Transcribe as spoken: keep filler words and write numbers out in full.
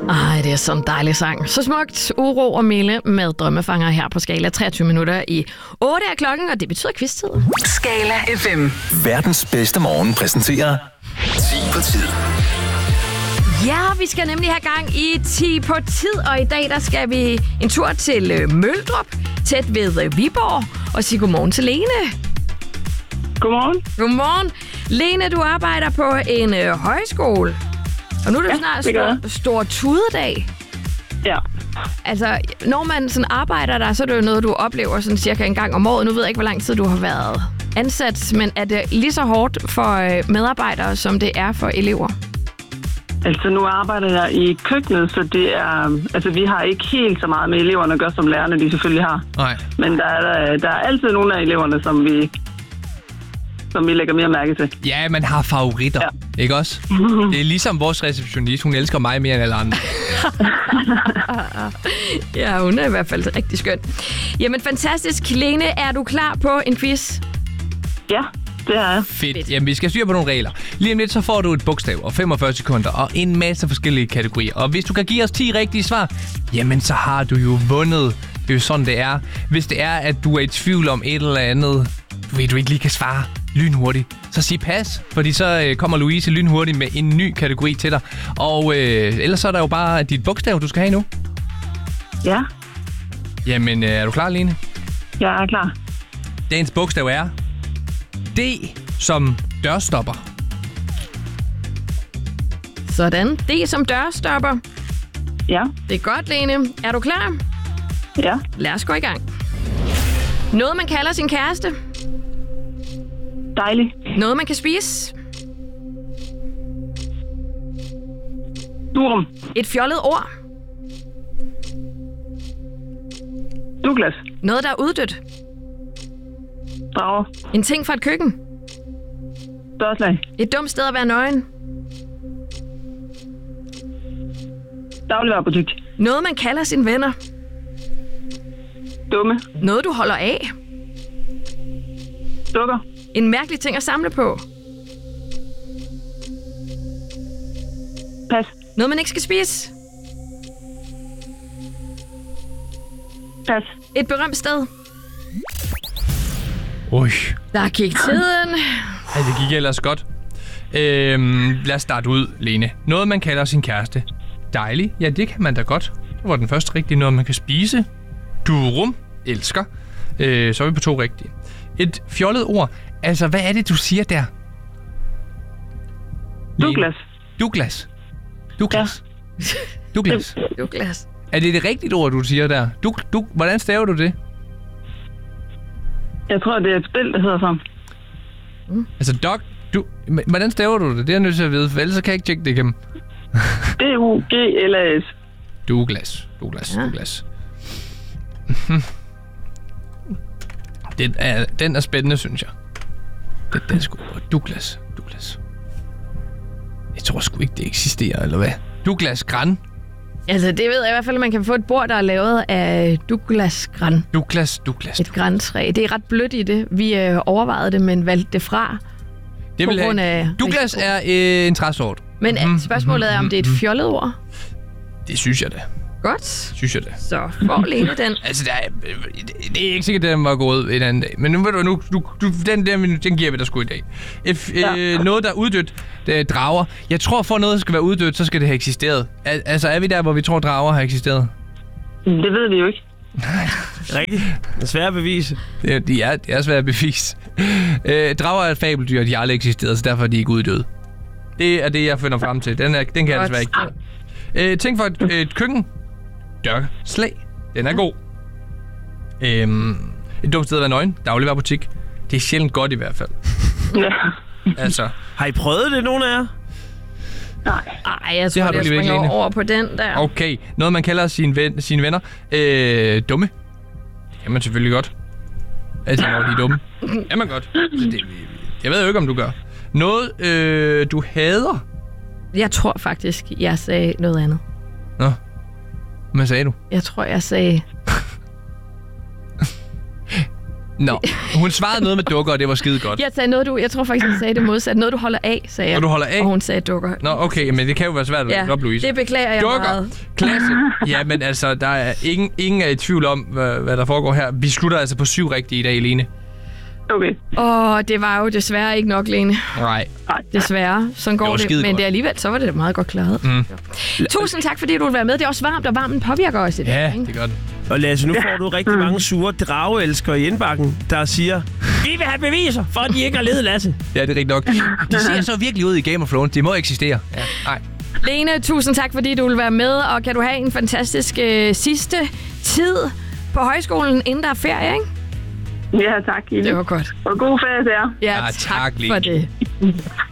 Ej, det er sådan en dejlig sang. Så smukt. Uro og Mille med Drømmefanger her på Skala. treogtyve minutter i otte er klokken, og det betyder quiz-tid. Skala F M. Verdens bedste morgen præsenterer ti på tid. Ja, vi skal nemlig have gang i ti på tid, og i dag der skal vi en tur til Møldrup, tæt ved Viborg, og sige godmorgen til Lene. Godmorgen. Godmorgen. Lene, du arbejder på en øh, højskole, og nu er det ja, snart det stor, stor tudedag. Ja. Altså, når man sådan arbejder der, så er det jo noget, du oplever sådan cirka en gang om året. Nu ved jeg ikke, hvor lang tid du har været ansat, men er det lige så hårdt for øh, medarbejdere, som det er for elever? Altså, nu arbejder jeg i køkkenet, så det er... Altså, vi har ikke helt så meget med eleverne at gøre, som lærerne de selvfølgelig har. Nej. Men der er, der er altid nogle af eleverne, som vi, som vi lægger mere mærke til. Ja, man har favoritter, ja. Ikke også? Det er ligesom vores receptionist. Hun elsker mig mere end alle andre. Ja, hun er i hvert fald rigtig skøn. Jamen, fantastisk. Lene, er du klar på en quiz? Ja, det er jeg. Fedt. Fedt. Jamen, vi skal styre på nogle regler. Lige om lidt, så får du et bogstav og femogfyrre sekunder og en masse forskellige kategorier. Og hvis du kan give os ti rigtige svar, jamen, så har du jo vundet. Det er jo sådan, det er. Hvis det er, at du er i tvivl om et eller andet, du ved, du ikke lige kan svare lynhurtigt, så sig pas, fordi så øh, kommer Louise lynhurtigt med en ny kategori til dig. Og øh, ellers så er der jo bare dit bogstav, du skal have nu. Ja. Jamen, øh, er du klar, Lene? Jeg er klar. Dagens bogstav er D som dørstopper. Sådan. D som dørstopper. Ja. Det er godt, Lene. Er du klar? Ja. Lad os gå i gang. Noget, man kalder sin kæreste. Dejligt. Noget, man kan spise. Durum. Et fjollet ord. Douglas. Noget, der er uddødt. Drager. En ting fra et køkken. Dørslag. Et dumt sted at være nøgen. Dagligvarebutik. Noget, man kalder sine venner. Dumme. Noget, du holder af. Dukker. En mærkelig ting at samle på. Pas. Noget, man ikke skal spise. Pas. Et berømt sted. Ui. Der gik tiden. Ej, det gik ellers godt. Øhm, lad os starte ud, Lene. Noget, man kalder sin kæreste. Dejlig. Ja, det kan man da godt. Det var den første rigtige. Noget, man kan spise. Durum. Elsker. Øh, så er vi på to rigtige. Et fjollet ord. Altså, hvad er det, du siger der? Douglas. Douglas. Douglas. Ja. Douglas. Douglas. Er det det rigtige ord, du siger der? Du, du, hvordan staver du det? Jeg tror, det er et spil, der hedder sådan. Mm. Altså, Doug... Du, hvordan staver du det? Det er jeg nødt til at vide, for ellers kan jeg ikke tjekke det igennem. D U G L A S. Douglas. Douglas. Ja. Douglas. Den er, den er spændende, synes jeg. Det, det er sgu... Douglas. Douglas. Jeg tror sgu ikke, det eksisterer, eller hvad? Douglas Gran. Altså, det ved jeg i hvert fald, at man kan få et bord, der er lavet af Douglas Gran. Douglas, Douglas. Et grantræ. Det er ret blødt i det. Vi øh, overvejede det, men valgte det fra. Det vil grund af Douglas risiko. Er øh, en træsort. Men mm-hmm. spørgsmålet er, om det er et fjollet ord? Det synes jeg da. Godt. Synes jeg da. Så hvor Lene den? Altså, der er, det er ikke sikkert, at den var gået en anden dag. Men nu ved du, nu, du, du, den, den, den giver vi dig sgu i dag. If, ja. øh, noget, der er uddødt, det er drager. Jeg tror, for noget skal være uddødt, så skal det have eksisteret. Al- altså, er vi der, hvor vi tror, drager har eksisteret? Det ved vi jo ikke. Rigtigt. Det er svært at bevise. Det, de er, det er svært at bevise. Øh, drager er et fabeldyr, de har aldrig eksisteret, så derfor er de ikke uddøde. Det er det, jeg finder frem til. Den, er, den kan jeg desværre ikke. Øh, tænk for et, et køkken. Dørslag. Den er god. Øhm, et dumt sted at være nøgen. Dagligvarebutik. Det er sjældent godt i hvert fald. Ja. Altså. Har I prøvet det, nogen af jer? Nej. Ej, jeg tror, det jeg springer over på den der. Okay. Noget, man kalder sine, ven, sine venner. Øh, dumme. Det kan man selvfølgelig godt. Altså, når de er dumme. Det kan man godt. Det, jeg ved jo ikke, om du gør. Noget, øh, du hader. Jeg tror faktisk, jeg sagde noget andet. Nå. Hvad sagde du? Jeg tror, jeg sagde... Nå, hun svarede noget med dukker, og det var skide godt. Jeg sagde noget, du... Jeg tror faktisk, jeg sagde det modsatte. Noget, du holder af, sagde jeg. Og du holder af? Og hun sagde dukker. Nå, okay, men det kan jo være svært at ja, ja, op, Louise. det beklager jeg dukker. meget. Klasse. Ja, men altså, der er ingen, ingen er i tvivl om, hvad, hvad der foregår her. Vi slutter altså på syv rigtige i dag, Lene. Okay. Åh, det var jo desværre ikke nok, Lene. Nej. Desværre. Sådan går det. det Men godt. det alligevel, så var det meget godt klaret. Mm. Tusind tak, fordi du vil være med. Det er også varmt, og varmen påvirker os i dag. Ja, ikke? det er godt. Og Lasse, nu får du rigtig mange sure drageelskere i indbakken, der siger, vi vil have beviser, for at de ikke har ledet Lasse. Ja, det er rigtigt nok. De ser så virkelig ud i Game of Thrones. De må eksistere. Ja, nej. Lene, tusind tak, fordi du vil være med. Og kan du have en fantastisk øh, sidste tid på højskolen, inden der er ferie, ikke? Ja, tak. Det var godt. Og god ferie til jer. Ja, Ja, tak, tak, for Lene. det.